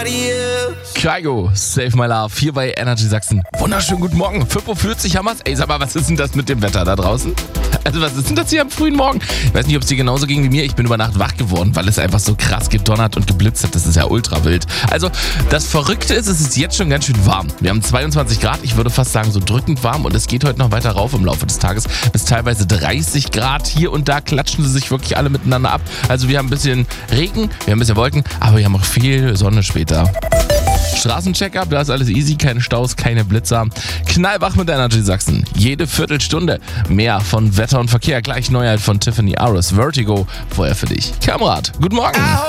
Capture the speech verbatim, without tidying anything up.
Kygo, Save My Love, hier bei Energy Sachsen. Wunderschönen guten Morgen, fünf Uhr vierzig haben wir's. Ey, sag mal, was ist denn das mit dem Wetter da draußen? Also was ist denn das hier am frühen Morgen? Ich weiß nicht, ob es dir genauso ging wie mir. Ich bin über Nacht wach geworden, weil es einfach so krass gedonnert und geblitzt hat. Das ist ja ultra wild. Also das Verrückte ist, es ist jetzt schon ganz schön warm. Wir haben zweiundzwanzig Grad, ich würde fast sagen so drückend warm. Und es geht heute noch weiter rauf im Laufe des Tages bis teilweise dreißig Grad. Hier und da klatschen sie sich wirklich alle miteinander ab. Also wir haben ein bisschen Regen, wir haben ein bisschen Wolken, aber wir haben auch viel Sonne später. Straßencheck-up, da ist alles easy, keine Staus, keine Blitzer. Knallwach mit Energy Sachsen. Jede Viertelstunde mehr von Wetter und Verkehr. Gleich Neuheit von Tiffany Aris, Vertigo. Vorher für dich. Kamerad, guten Morgen.